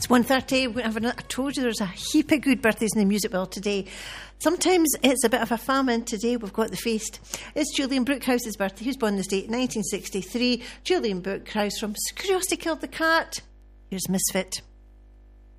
It's 1:30. I told you there's a heap of good birthdays in the music world today. Sometimes it's a bit of a famine. Today we've got the feast. It's Julian Brookhouse's birthday. He was born this date, 1963. Julian Brookhouse from Curiosity Killed the Cat. Here's Misfit.